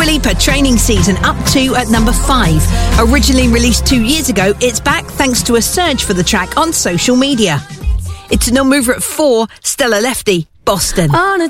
Dua Lipa, Training Season, up to at number 5. Originally released 2 years ago, it's back thanks to a surge for the track on social media. It's a non-mover at 4, Stella Lefty, Boston. On a